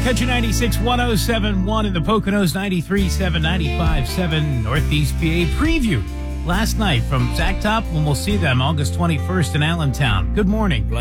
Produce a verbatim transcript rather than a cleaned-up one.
Country ninety-six, one oh seven point one in the Poconos, ninety-three point seven, ninety-five point seven Northeast P A. Preview last night from Zach Top, when we'll see them August twenty-first in Allentown. Good morning.